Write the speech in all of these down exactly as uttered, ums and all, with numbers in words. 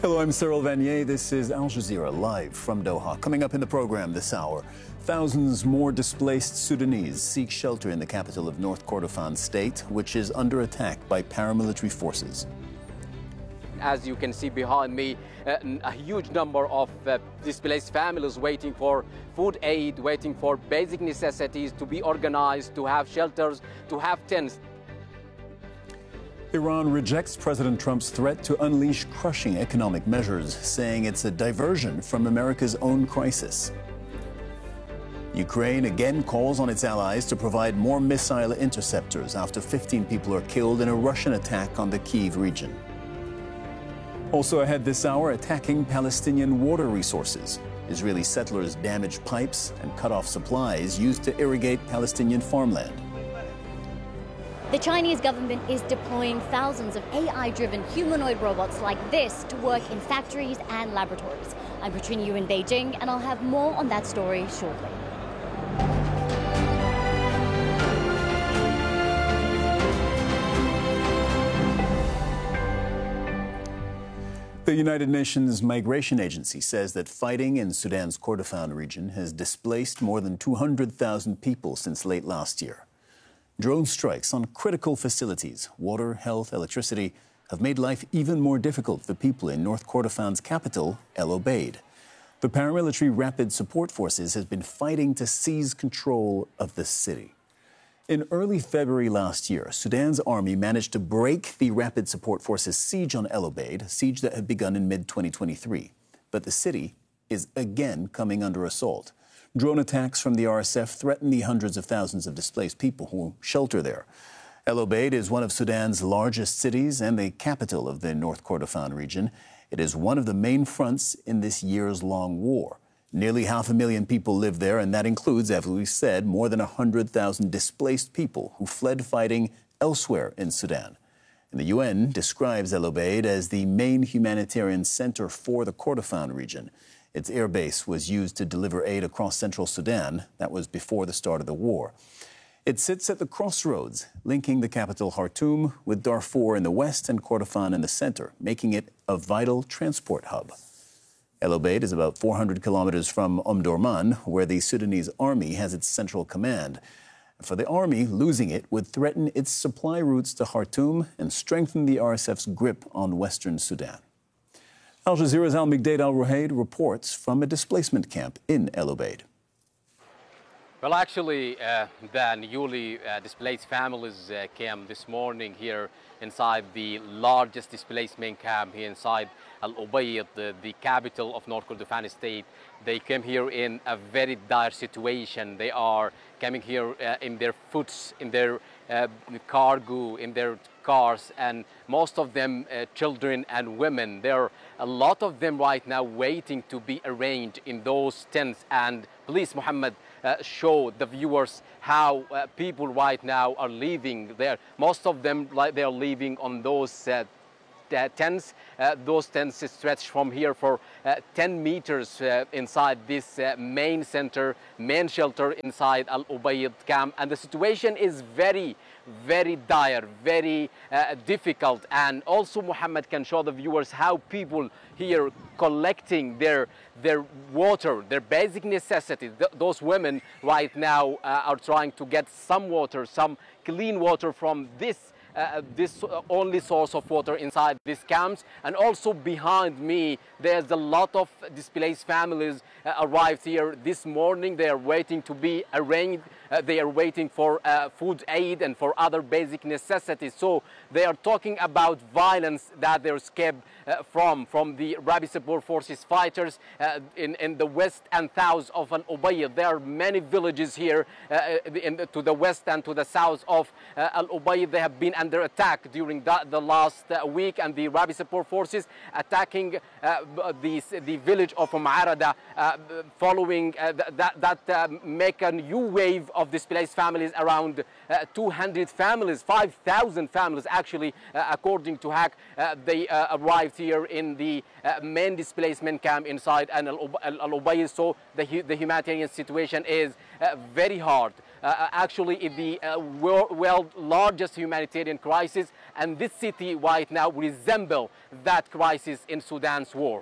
Hello, I'm Cyril Vanier. This is Al Jazeera live from Doha. Coming up in the program this hour, thousands more displaced Sudanese seek shelter in the capital of North Kordofan state, which is under attack by paramilitary forces. As you can see behind me, uh, a huge number of uh, displaced families waiting for food aid, waiting for basic necessities to be organized, to have shelters, to have tents. Iran rejects President Trump's threat to unleash crushing economic measures, saying it's a diversion from America's own crisis. Ukraine again calls on its allies to provide more missile interceptors after fifteen people are killed in a Russian attack on the Kyiv region. Also ahead this hour, attacking Palestinian water resources. Israeli settlers damaged pipes and cut off supplies used to irrigate Palestinian farmland. The Chinese government is deploying thousands of A I-driven humanoid robots like this to work in factories and laboratories. I'm Katrina Yu in Beijing, and I'll have more on that story shortly. The United Nations Migration Agency says that fighting in Sudan's Kordofan region has displaced more than two hundred thousand people since late last year. Drone strikes on critical facilities, water, health, electricity, have made life even more difficult for people in North Kordofan's capital, El Obeid. The paramilitary Rapid Support Forces has been fighting to seize control of the city. In early February last year, Sudan's army managed to break the Rapid Support Forces' siege on El Obeid, a siege that had begun in mid twenty twenty-three. But the city is again coming under assault. Drone attacks from the R S F threaten the hundreds of thousands of displaced people who shelter there. El Obeid is one of Sudan's largest cities and the capital of the North Kordofan region. It is one of the main fronts in this years-long war. Nearly half a million people live there, and that includes, as we said, more than one hundred thousand displaced people who fled fighting elsewhere in Sudan. And the U N describes El Obeid as the main humanitarian center for the Kordofan region. Its airbase was used to deliver aid across central Sudan. That was before the start of the war. It sits at the crossroads, linking the capital Khartoum with Darfur in the west and Kordofan in the center, making it a vital transport hub. El Obeid is about four hundred kilometers from Omdurman, where the Sudanese army has its central command. For the army, losing it would threaten its supply routes to Khartoum and strengthen the R S F's grip on western Sudan. Al Jazeera's Al-Migdad Al-Ruhaid reports from a displacement camp in El Obeid. Well, actually, uh, the newly uh, displaced families uh, came this morning here inside the largest displacement camp here inside Al Obeid, the, the capital of North Kordofan state. They came here in a very dire situation. They are coming here uh, in their foots, in their uh, cargo, in their cars, and most of them uh, children and women. There are a lot of them right now waiting to be arranged in those tents. And please, Mohammed, uh, show the viewers how uh, people right now are living there. Most of them, like, they are living on those uh, Uh, tents. Uh, those tents stretch from here for uh, ten meters uh, inside this uh, main center, main shelter inside Al Obeid camp. And the situation is very, very dire, very uh, difficult. And also Mohammed can show the viewers how people here collecting their their water, their basic necessities. Th those women right now uh, are trying to get some water, some clean water from this Uh, this uh, only source of water inside these camps. And also behind me, there's a lot of displaced families uh, arrived here this morning. They are waiting to be arranged. Uh, they are waiting for uh, food aid and for other basic necessities. So they are talking about violence that they escaped uh, from, from the Rapid Support Forces fighters uh, in, in the west and south of Al Obeid. There are many villages here uh, in the, to the west and to the south of uh, Al Obeid. They have been under attack during the, the last uh, week, and the Rapid Support Forces attacking uh, the, the village of Ma'arada, uh, following uh, that, that uh, make a new wave of displaced families, around uh, two hundred families, five thousand families actually, uh, according to H A C. Uh, they uh, arrived here in the uh, main displacement camp inside Al Obeid. So the, the humanitarian situation is uh, very hard. uh, actually in the uh, world, world largest humanitarian crisis, and this city right now resembles that crisis in Sudan's war.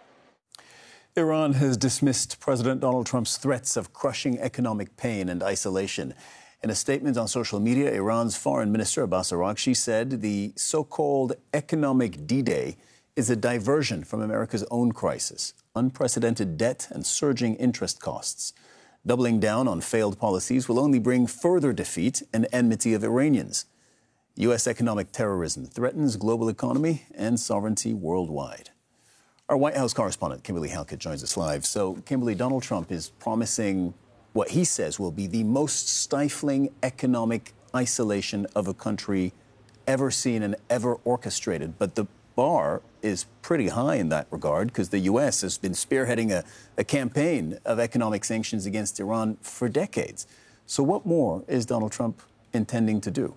Iran has dismissed President Donald Trump's threats of crushing economic pain and isolation. In a statement on social media, Iran's Foreign Minister Abbas Araghchi said the so-called economic D-Day is a diversion from America's own crisis, unprecedented debt and surging interest costs. Doubling down on failed policies will only bring further defeat and enmity of Iranians. U S economic terrorism threatens global economy and sovereignty worldwide. Our White House correspondent, Kimberly Halkett, joins us live. So, Kimberly, Donald Trump is promising what he says will be the most stifling economic isolation of a country ever seen and ever orchestrated. But the bar is pretty high in that regard because the U S has been spearheading a, a campaign of economic sanctions against Iran for decades. So what more is Donald Trump intending to do?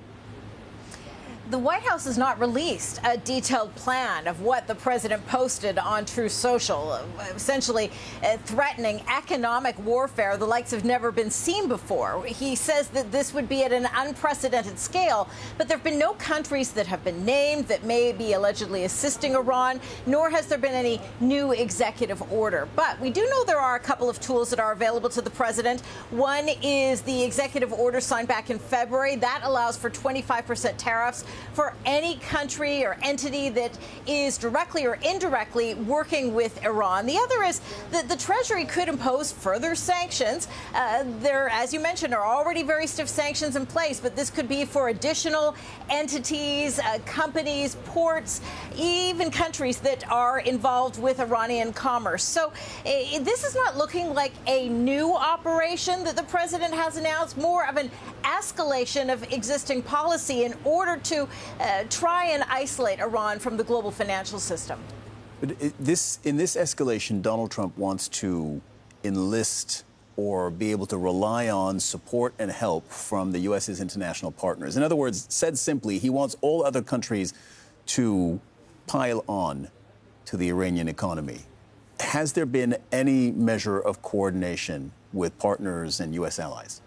The White House has not released a detailed plan of what the president posted on Truth Social, essentially uh, threatening economic warfare the likes have never been seen before. He says that this would be at an unprecedented scale, but there have been no countries that have been named that may be allegedly assisting Iran, nor has there been any new executive order. But we do know there are a couple of tools that are available to the president. One is the executive order signed back in February. That allows for twenty-five percent tariffs for any country or entity that is directly or indirectly working with Iran. The other is that the Treasury could impose further sanctions. Uh, there, as you mentioned, are already very stiff sanctions in place, but this could be for additional entities, uh, companies, ports, even countries that are involved with Iranian commerce. So uh, this is not looking like a new operation that the president has announced, more of an escalation of existing policy in order to uh, try and isolate Iran from the global financial system. But it, this, in this escalation, Donald Trump wants to enlist or be able to rely on support and help from the U S's international partners. In other words, said simply, he wants all other countries to pile on to the Iranian economy. Has there been any measure of coordination with partners and U S allies?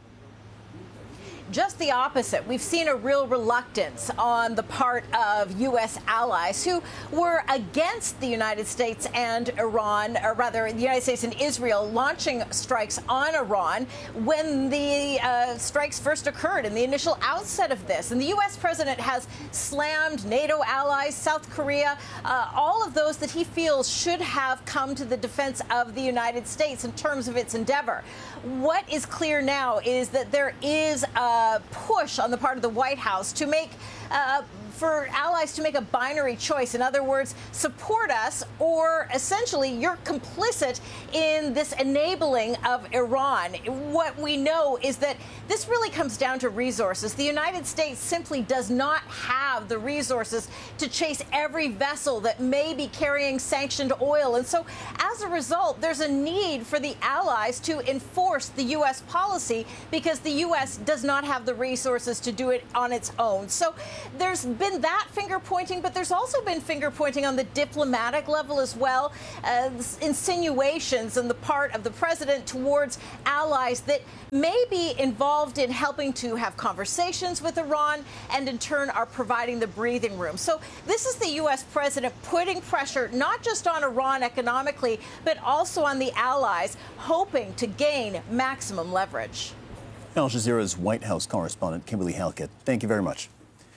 Just the opposite. We've seen a real reluctance on the part of U S allies who were against the United States and Iran, or rather the United States and Israel launching strikes on Iran when the uh, strikes first occurred in the initial outset of this. And the U S president has slammed NATO allies, South Korea, uh, all of those that he feels should have come to the defense of the United States in terms of its endeavor. What is clear now is that there is a push on the part of the White House to make uh, for allies to make a binary choice. In other words, support us, or essentially you're complicit in this enabling of Iran. What we know is that this really comes down to resources. The United States simply does not have the resources to chase every vessel that may be carrying sanctioned oil. And so as a result, there's a need for the allies to enforce the U S policy because the U S does not have the resources to do it on its own. So there's been that finger pointing, but there's also been finger pointing on the diplomatic level as well, uh, insinuations on the part of the president towards allies that may be involved in helping to have conversations with Iran and in turn are providing the breathing room. So this is the U S president putting pressure not just on Iran economically, but also on the allies, hoping to gain maximum leverage. Al Jazeera's White House correspondent, Kimberly Halkett, thank you very much.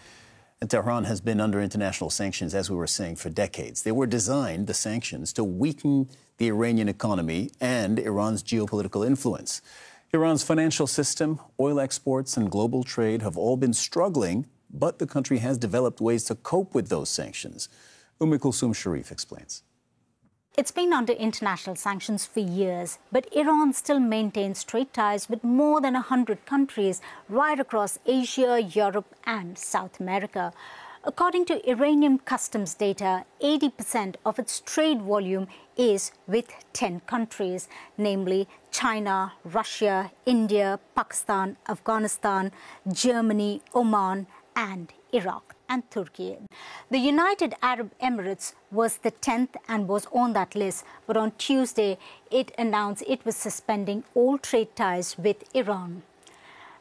And Tehran has been under international sanctions, as we were saying, for decades. They were designed, the sanctions, to weaken the Iranian economy and Iran's geopolitical influence. Iran's financial system, oil exports, and global trade have all been struggling, but the country has developed ways to cope with those sanctions. Umm Kulthum Sharif explains. It's been under international sanctions for years, but Iran still maintains trade ties with more than one hundred countries right across Asia, Europe and South America. According to Iranian customs data, eighty percent of its trade volume is with ten countries, namely China, Russia, India, Pakistan, Afghanistan, Germany, Oman and Iraq and Turkey. The United Arab Emirates was the tenth and was on that list, but on Tuesday it announced it was suspending all trade ties with Iran.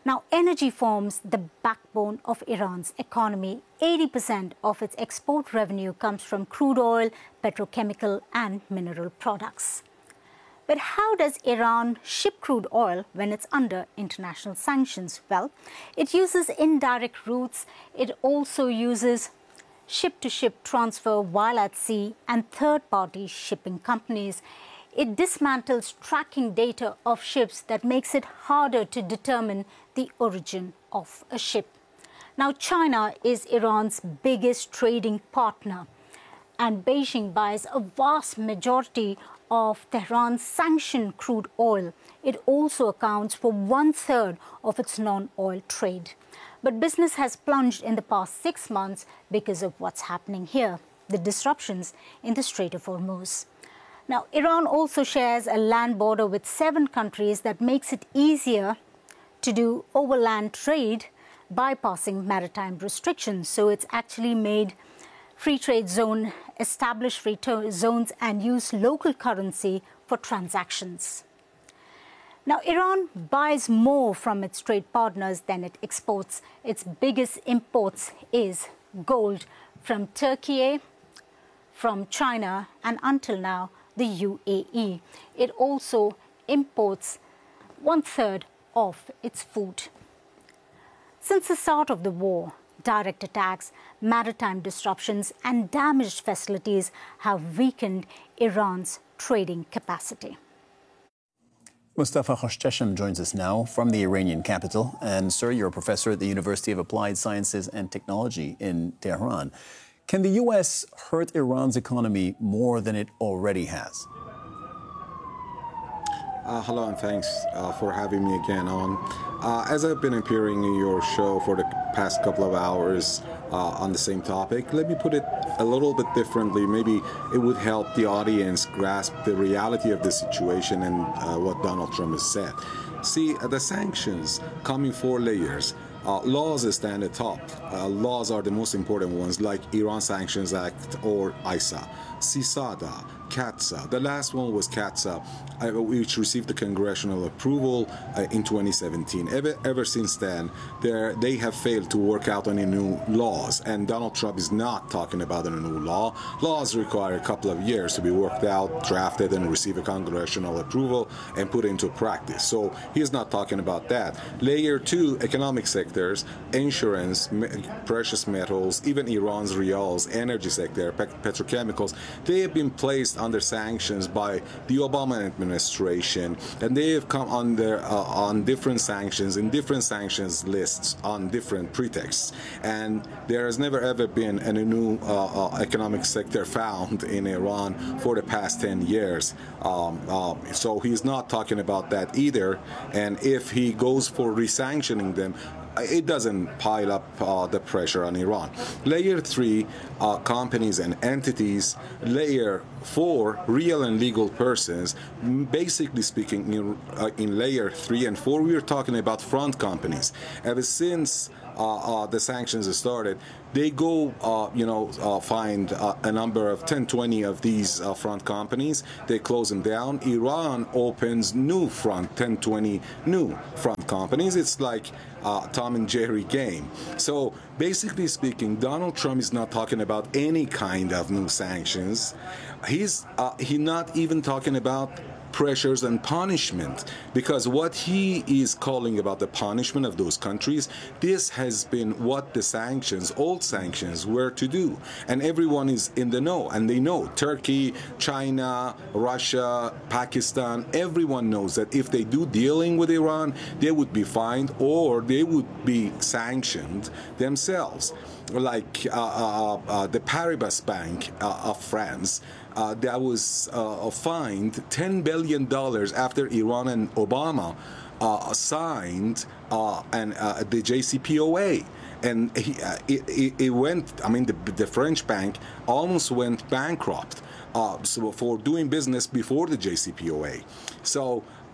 Now, energy forms the backbone of Iran's economy. eighty percent of its export revenue comes from crude oil, petrochemical, and mineral products. But how does Iran ship crude oil when it's under international sanctions? Well, it uses indirect routes. It also uses ship-to-ship transfer while at sea and third-party shipping companies. It dismantles tracking data of ships that makes it harder to determine the origin of a ship. Now, China is Iran's biggest trading partner, and Beijing buys a vast majority of Tehran's sanctioned crude oil. It also accounts for one-third of its non-oil trade. But business has plunged in the past six months because of what's happening here, the disruptions in the Strait of Hormuz. Now, Iran also shares a land border with seven countries that makes it easier to do overland trade, bypassing maritime restrictions. So it's actually made free trade zone, establish free zones, and use local currency for transactions. Now, Iran buys more from its trade partners than it exports. Its biggest imports is gold from Turkey, from China, and until now, the U A E. It also imports one-third of its food. Since the start of the war, direct attacks, maritime disruptions, and damaged facilities have weakened Iran's trading capacity. Mustafa Khoshcheshm joins us now from the Iranian capital. And, sir, you're a professor at the University of Applied Sciences and Technology in Tehran. Can the U S hurt Iran's economy more than it already has? Uh, hello, and thanks uh, for having me again on. Uh, as I've been appearing in your show for the past couple of hours uh, on the same topic, let me put it a little bit differently. Maybe it would help the audience grasp the reality of the situation and uh, what Donald Trump has said. See, uh, the sanctions come in four layers. Uh, laws stand at top. Uh, laws are the most important ones, like Iran Sanctions Act or I S A, CISADA, CAATSA. The last one was CAATSA, uh, which received the congressional approval uh, in twenty seventeen. Ever, ever since then, they have failed to work out any new laws, and Donald Trump is not talking about a new law. Laws require a couple of years to be worked out, drafted, and receive a congressional approval and put into practice. So he is not talking about that. Layer two, economic sectors, insurance, me precious metals, even Iran's rials, energy sector, pe petrochemicals, they have been placed under sanctions by the Obama administration, and they have come under uh, on different sanctions, in different sanctions lists, on different pretexts. And there has never ever been a new uh, uh, economic sector found in Iran for the past ten years. Um, uh, so he's not talking about that either. And if he goes for resanctioning them, it doesn't pile up uh, the pressure on Iran. Layer three, uh, companies and entities. Layer four, real and legal persons. Basically speaking, in, uh, in layer three and four, we are talking about front companies. Ever since uh, uh, the sanctions started, they go, uh, you know, uh, find uh, a number of ten, twenty of these uh, front companies. They close them down. Iran opens new front, ten, twenty new front companies. It's like uh, Tom and Jerry game. So basically speaking, Donald Trump is not talking about any kind of new sanctions. He's uh, he's not even talking about pressures and punishment, because what he is calling about the punishment of those countries, this has been what the sanctions, old sanctions, were to do. And everyone is in the know, and they know. Turkey, China, Russia, Pakistan, everyone knows that if they do dealing with Iran, they would be fined or they would be sanctioned themselves. Like uh, uh, uh, the Paribas Bank uh, of France, Uh, that was uh, fined ten billion dollars after Iran and Obama uh, signed uh, and uh, the J C P O A. And he, uh, it, it went, I mean, the, the French bank almost went bankrupt uh, so for doing business before the J C P O A. So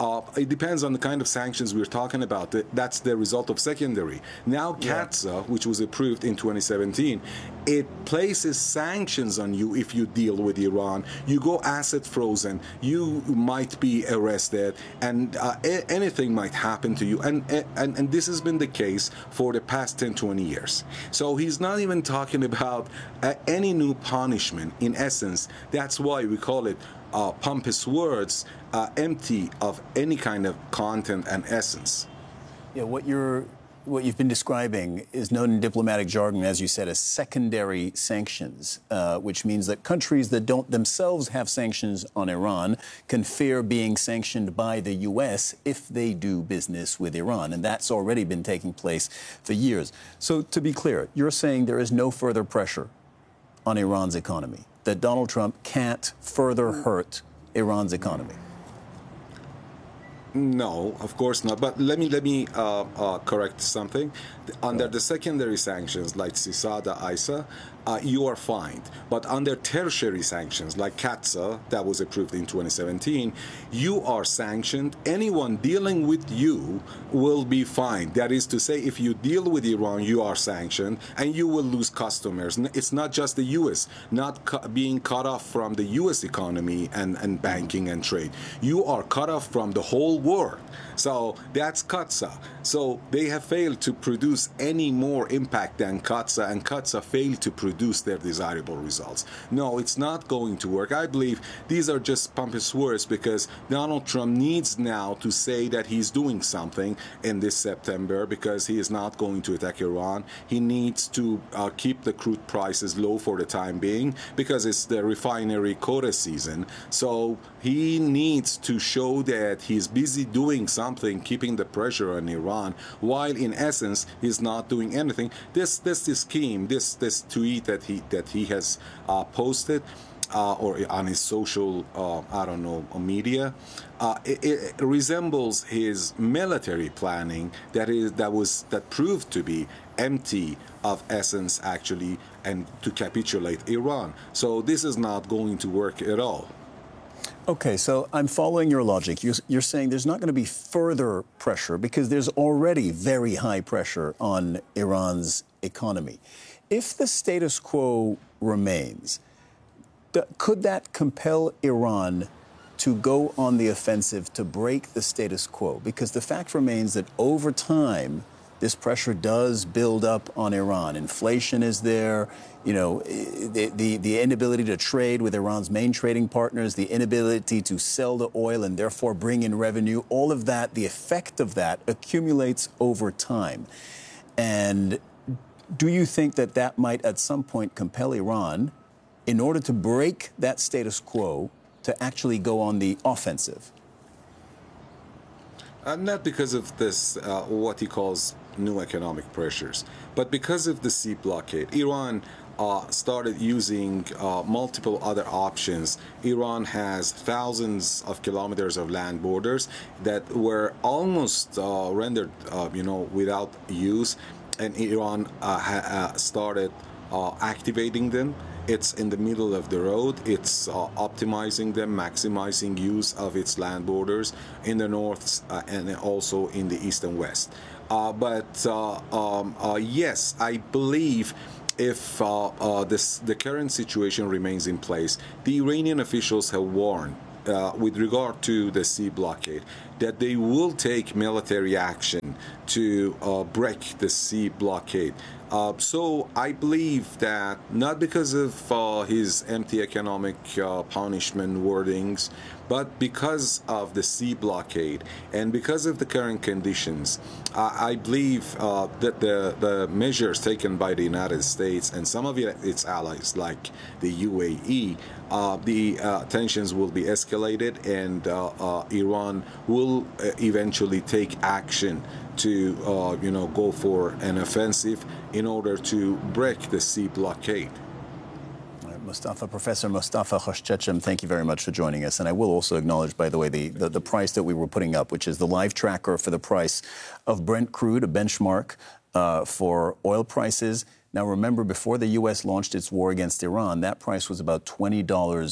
Uh, it depends on the kind of sanctions we're talking about. That's the result of secondary. Now, CAATSA, yeah. which was approved in twenty seventeen, it places sanctions on you if you deal with Iran. You go asset frozen. You might be arrested, and uh, a- anything might happen to you. And, and and this has been the case for the past ten, twenty years. So he's not even talking about uh, any new punishment. In essence, that's why we call it uh, pompous words, uh, empty of any kind of content and essence. Yeah, what you're what you've been describing is known in diplomatic jargon, as you said, as secondary sanctions, uh, which means that countries that don't themselves have sanctions on Iran can fear being sanctioned by the U S if they do business with Iran. And that's already been taking place for years. So to be clear, you're saying there is no further pressure on Iran's economy, that Donald Trump can't further hurt Iran's economy? No, of course not. But let me let me uh, uh, correct something. Under the secondary sanctions like CISADA, I S A, uh, you are fined. But under tertiary sanctions like CAATSA, that was approved in twenty seventeen, you are sanctioned. Anyone dealing with you will be fined. That is to say, if you deal with Iran, you are sanctioned, and you will lose customers. It's not just the U S, not cu- being cut off from the U S economy and, and banking and trade. You are cut off from the whole world. So that's CAATSA. So they have failed to produce any more impact than CAATSA, and CAATSA failed to produce their desirable results. No, it's not going to work. I believe these are just pompous words because Donald Trump needs now to say that he's doing something in this September because he is not going to attack Iran. He needs to uh, keep the crude prices low for the time being because it's the refinery quota season. So he needs to show that he's busy doing something, keeping the pressure on Iran, while in essence he's not doing anything. This this, this scheme, this this tweet that he that he has uh, posted uh, or on his social, uh, I don't know, media, uh, it, it resembles his military planning that is that was that proved to be empty of essence actually, and to capitulate Iran. So this is not going to work at all. Okay, so I'm following your logic. You're, you're saying there's not going to be further pressure because there's already very high pressure on Iran's economy. If the status quo remains, th- could that compel Iran to go on the offensive to break the status quo? Because the fact remains that over time, this pressure does build up on Iran. Inflation is there. You know, the, the, the inability to trade with Iran's main trading partners, the inability to sell the oil and therefore bring in revenue, all of that, the effect of that accumulates over time. And do you think that that might at some point compel Iran, in order to break that status quo, to actually go on the offensive? Uh, not because of this, uh, what he calls new economic pressures, but because of the sea blockade. Iran uh, started using uh, multiple other options. Iran has thousands of kilometers of land borders that were almost uh, rendered, uh, you know, without use, and Iran uh, ha- uh, started uh, activating them. It's in the middle of the road. It's uh, optimizing them, maximizing use of its land borders in the north uh, and also in the east and west. Uh, but uh, um, uh, yes, I believe if uh, uh, this, the current situation remains in place, the Iranian officials have warned uh, with regard to the sea blockade that they will take military action to uh, break the sea blockade. Uh, so I believe that not because of uh, his empty economic uh, punishment wordings, but because of the sea blockade and because of the current conditions, uh, I believe uh, that the, the measures taken by the United States and some of its allies, like the U A E, uh, the uh, tensions will be escalated, and uh, uh, Iran will uh, eventually take action to, uh, you know, go for an offensive in order to break the sea blockade. Mustafa, Professor Mustafa Khoshchecham, thank you very much for joining us. And I will also acknowledge, by the way, the, the, the price that we were putting up, which is the live tracker for the price of Brent crude, a benchmark uh, for oil prices. Now, remember, before the U S launched its war against Iran, that price was about twenty dollars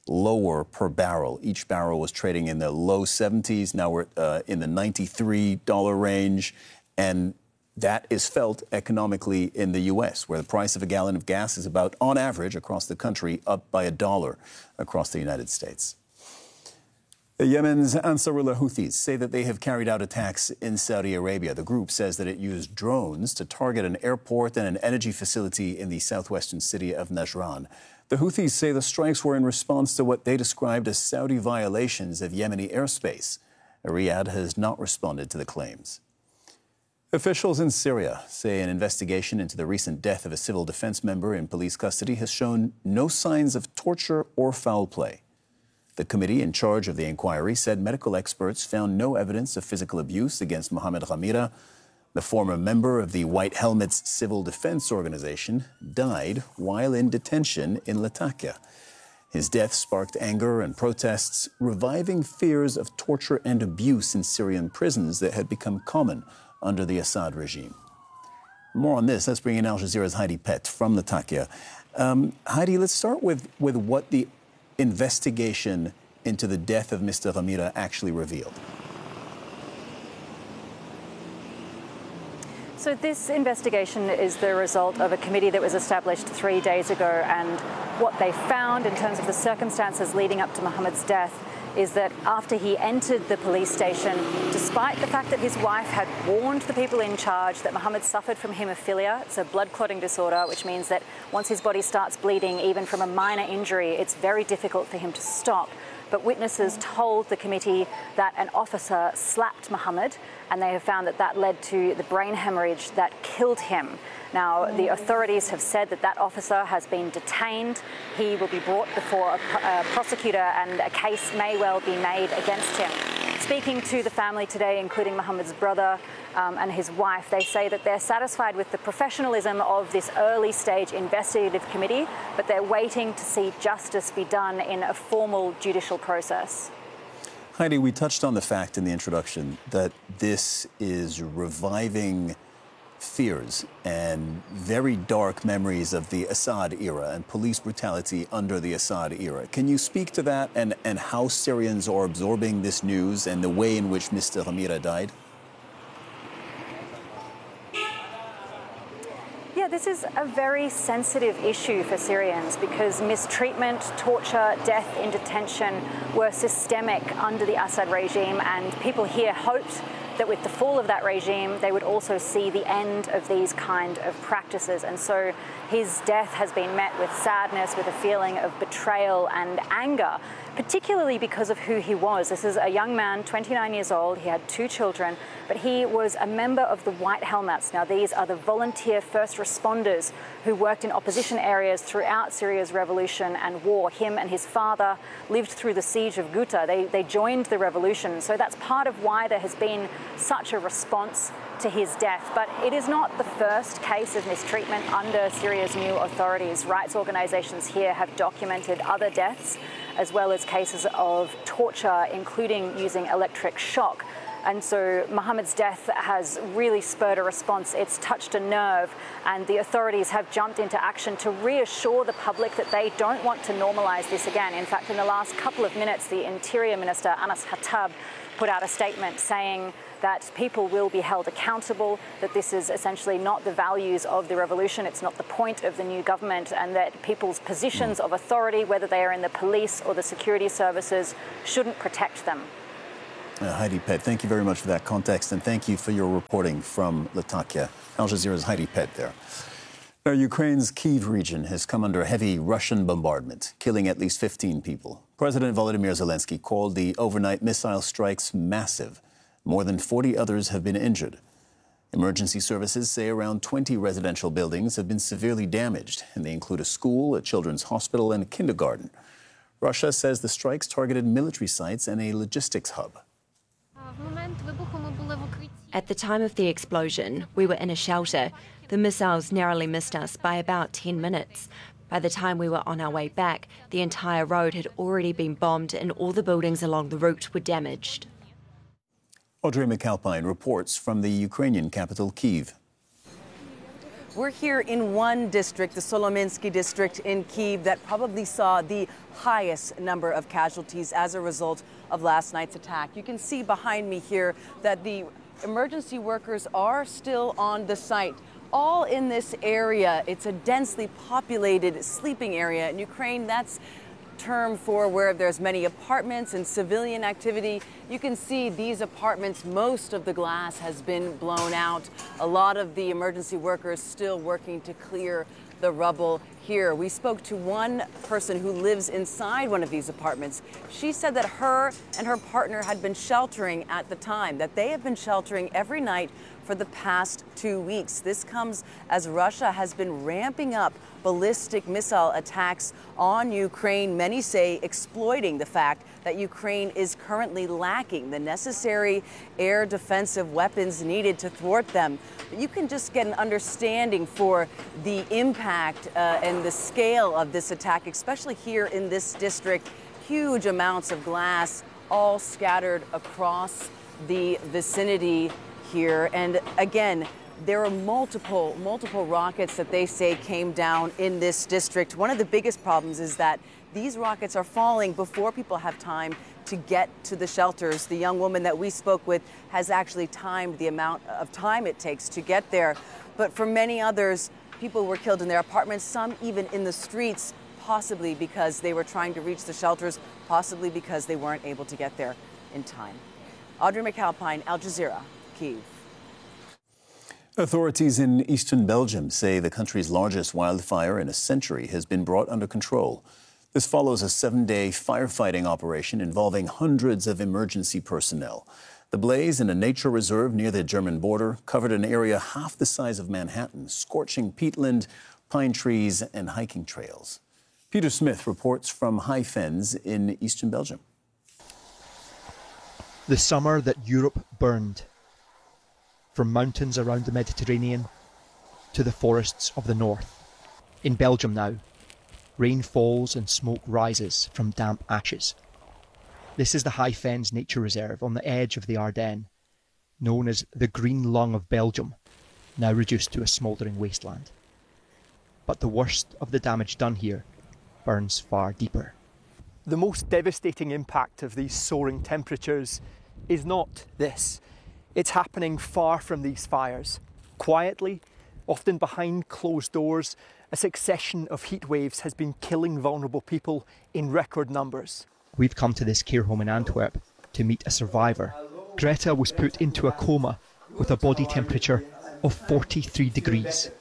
lower per barrel. Each barrel was trading in the low seventies. Now we're uh, in the ninety-three dollars range. And that is felt economically in the U S, where the price of a gallon of gas is about, on average, across the country, up by a dollar across the United States. Yemen's Ansarullah Houthis say that they have carried out attacks in Saudi Arabia. The group says that it used drones to target an airport and an energy facility in the southwestern city of Najran. The Houthis say the strikes were in response to what they described as Saudi violations of Yemeni airspace. Riyadh has not responded to the claims. Officials in Syria say an investigation into the recent death of a civil defense member in police custody has shown no signs of torture or foul play. The committee in charge of the inquiry said medical experts found no evidence of physical abuse against Mohamed Ghamira. The former member of the White Helmets Civil Defense Organization died while in detention in Latakia. His death sparked anger and protests, reviving fears of torture and abuse in Syrian prisons that had become common under the Assad regime. More on this, let's bring in Al Jazeera's Heidi Pett from Latakia. Um, Heidi, let's start with, with what the investigation into the death of Mister Ghamira actually revealed. So this investigation is the result of a committee that was established three days ago, and what they found in terms of the circumstances leading up to Mohammed's death is that after he entered the police station, despite the fact that his wife had warned the people in charge that Mohammed suffered from haemophilia, it's a blood clotting disorder, which means that once his body starts bleeding, even from a minor injury, it's very difficult for him to stop. But witnesses told the committee that an officer slapped Mohammed, and they have found that that led to the brain hemorrhage that killed him. Now, the authorities have said that that officer has been detained. He will be brought before a, a prosecutor, and a case may well be made against him. Speaking to the family today, including Mohammed's brother um, and his wife, they say that they're satisfied with the professionalism of this early stage investigative committee, but they're waiting to see justice be done in a formal judicial process. Heidi, we touched on the fact in the introduction that this is reviving fears and very dark memories of the Assad era and police brutality under the Assad era. Can you speak to that and, and how Syrians are absorbing this news and the way in which Mister Ghamira died? Yeah, this is a very sensitive issue for Syrians because mistreatment, torture, death in detention were systemic under the Assad regime, and people here hoped that with the fall of that regime, they would also see the end of these kind of practices. And so his death has been met with sadness, with a feeling of betrayal and anger, particularly because of who he was. This is a young man, twenty-nine years old. He had two children, but he was a member of the White Helmets. Now, these are the volunteer first responders who worked in opposition areas throughout Syria's revolution and war. Him and his father lived through the siege of Ghouta. They, they joined the revolution. So that's part of why there has been such a response to his death. But it is not the first case of mistreatment under Syria's new authorities. Rights organizations here have documented other deaths, as well as cases of torture, including using electric shock. And so Mohammed's death has really spurred a response. It's touched a nerve, and the authorities have jumped into action to reassure the public that they don't want to normalize this again. In fact, in the last couple of minutes, the Interior Minister, Anas Hattab, put out a statement saying that people will be held accountable, that this is essentially not the values of the revolution, it's not the point of the new government, and that people's positions of authority, whether they are in the police or the security services, shouldn't protect them. Uh, Heidi Pett, thank you very much for that context, and thank you for your reporting from Latakia. Al Jazeera's Heidi Pett there. Now, Ukraine's Kyiv region has come under heavy Russian bombardment, killing at least fifteen people. President Volodymyr Zelensky called the overnight missile strikes massive. More than forty others have been injured. Emergency services say around twenty residential buildings have been severely damaged, and they include a school, a children's hospital, and a kindergarten. Russia says the strikes targeted military sites and a logistics hub. At the time of the explosion, we were in a shelter. The missiles narrowly missed us by about ten minutes. By the time we were on our way back, the entire road had already been bombed and all the buildings along the route were damaged. Audrey McAlpine reports from the Ukrainian capital, Kyiv. We're here in one district, the Solomynsky district in Kyiv, that probably saw the highest number of casualties as a result of last night's attack. You can see behind me here that the emergency workers are still on the site. All in this area. It's a densely populated sleeping area in Ukraine. That's term for where there's many apartments and civilian activity. You can see these apartments, most of the glass has been blown out. A lot of the emergency workers still working to clear the rubble here. We spoke to one person who lives inside one of these apartments. She said that her and her partner had been sheltering at the time, that they have been sheltering every night for the past two weeks. This comes as Russia has been ramping up ballistic missile attacks on Ukraine, many say exploiting the fact that Ukraine is currently lacking the necessary air defensive weapons needed to thwart them. But you can just get an understanding for the impact uh, and the scale of this attack, especially here in this district. Huge amounts of glass all scattered across the vicinity here. And again, there are multiple, multiple rockets that they say came down in this district. One of the biggest problems is that these rockets are falling before people have time to get to the shelters. The young woman that we spoke with has actually timed the amount of time it takes to get there. But for many others, people were killed in their apartments, some even in the streets, possibly because they were trying to reach the shelters, possibly because they weren't able to get there in time. Audrey McAlpine, Al Jazeera, Kyiv. Authorities in eastern Belgium say the country's largest wildfire in a century has been brought under control. This follows a seven-day firefighting operation involving hundreds of emergency personnel. The blaze in a nature reserve near the German border covered an area half the size of Manhattan, scorching peatland, pine trees and hiking trails. Peter Smith reports from High Fens in eastern Belgium. The summer that Europe burned. From mountains around the Mediterranean to the forests of the north. In Belgium now, rain falls and smoke rises from damp ashes. This is the High Fens Nature Reserve on the edge of the Ardennes, known as the Green Lung of Belgium, now reduced to a smouldering wasteland. But the worst of the damage done here burns far deeper. The most devastating impact of these soaring temperatures is not this. It's happening far from these fires. Quietly, often behind closed doors, a succession of heat waves has been killing vulnerable people in record numbers. We've come to this care home in Antwerp to meet a survivor. Greta was put into a coma with a body temperature of forty-three degrees.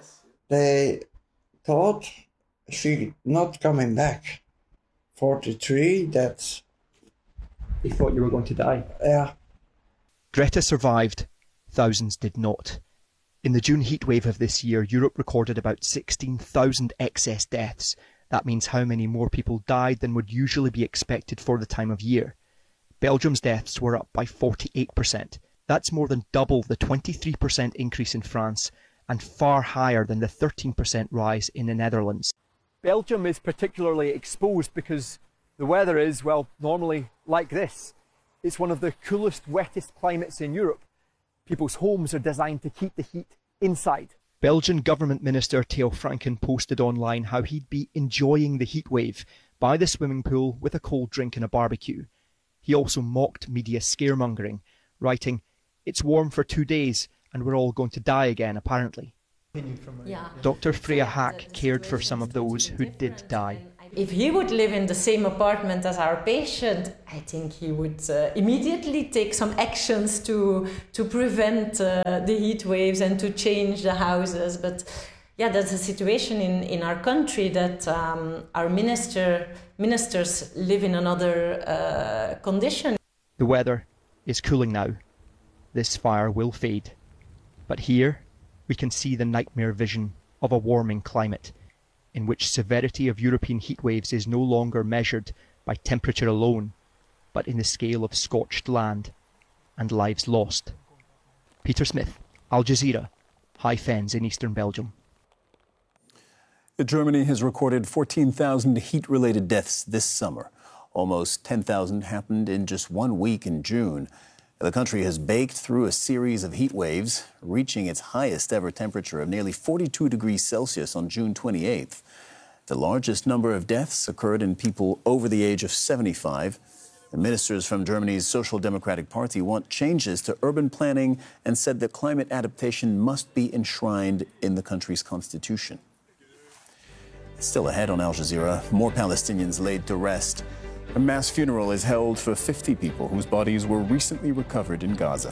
They thought she not coming back. forty-three, that's... They thought you were going to die? Yeah. Greta survived, thousands did not. In the June heatwave of this year, Europe recorded about sixteen thousand excess deaths. That means how many more people died than would usually be expected for the time of year. Belgium's deaths were up by forty-eight percent. That's more than double the twenty-three percent increase in France and far higher than the thirteen percent rise in the Netherlands. Belgium is particularly exposed because the weather is, well, normally like this. It's one of the coolest, wettest climates in Europe. People's homes are designed to keep the heat inside. Belgian government minister Theo Franken posted online how he'd be enjoying the heat wave by the swimming pool with a cold drink and a barbecue. He also mocked media scaremongering, writing, "It's warm for two days and we're all going to die again, apparently." Yeah. Doctor Freya Hack cared for some of those who did die. If he would live in the same apartment as our patient, I think he would uh, immediately take some actions to to prevent uh, the heat waves and to change the houses. But yeah, that's a situation in, in our country that um, our minister ministers live in another uh, condition. The weather is cooling now. This fire will fade. But here we can see the nightmare vision of a warming climate, in which severity of European heatwaves is no longer measured by temperature alone, but in the scale of scorched land and lives lost. Peter Smith, Al Jazeera, High Fens in eastern Belgium. Germany has recorded fourteen thousand heat-related deaths this summer. Almost ten thousand happened in just one week in June. The country has baked through a series of heat waves, reaching its highest ever temperature of nearly forty-two degrees Celsius on June twenty-eighth. The largest number of deaths occurred in people over the age of seventy-five. The ministers from Germany's Social Democratic Party want changes to urban planning and said that climate adaptation must be enshrined in the country's constitution. Still ahead on Al Jazeera, more Palestinians laid to rest. A mass funeral is held for fifty people whose bodies were recently recovered in Gaza.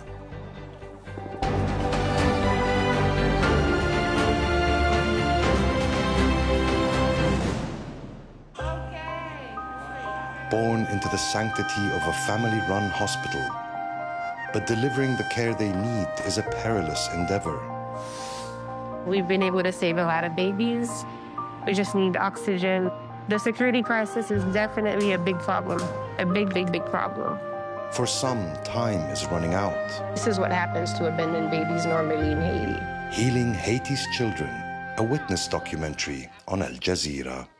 Born into the sanctity of a family-run hospital, but delivering the care they need is a perilous endeavor. We've been able to save a lot of babies. We just need oxygen. The security crisis is definitely a big problem, a big, big, big problem. For some, time is running out. This is what happens to abandoned babies normally in Haiti. Healing Haiti's Children, a witness documentary on Al Jazeera.